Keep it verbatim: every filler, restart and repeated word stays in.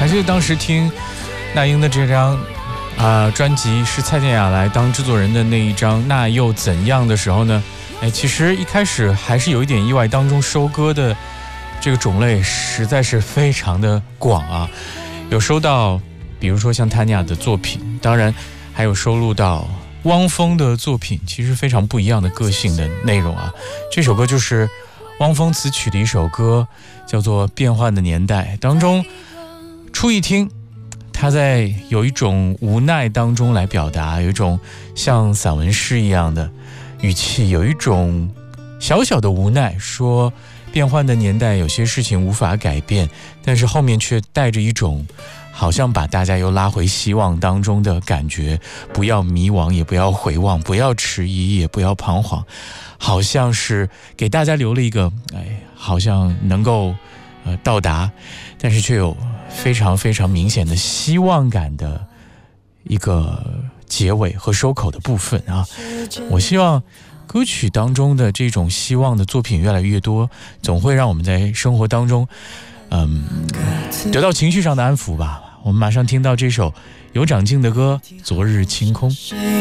还记得当时听那英的这张啊、呃、专辑是蔡健雅来当制作人的那一张那又怎样的时候呢，哎，其实一开始还是有一点意外，当中收歌的这个种类实在是非常的广啊，有收到比如说像谭雅的作品，当然还有收录到汪峰的作品，其实非常不一样的个性的内容啊。这首歌就是汪峰词曲的一首歌，叫做《变幻的年代》，当中初一听他在有一种无奈当中来表达，有一种像散文诗一样的语气，有一种小小的无奈，说变幻的年代有些事情无法改变，但是后面却带着一种好像把大家又拉回希望当中的感觉，不要迷惘，也不要回望，不要迟疑，也不要彷徨，好像是给大家留了一个哎，好像能够呃到达，但是却有非常非常明显的希望感的一个结尾和收口的部分啊。我希望歌曲当中的这种希望的作品越来越多，总会让我们在生活当中嗯，得到情绪上的安抚吧。我们马上听到这首有长进的歌《昨日清空》。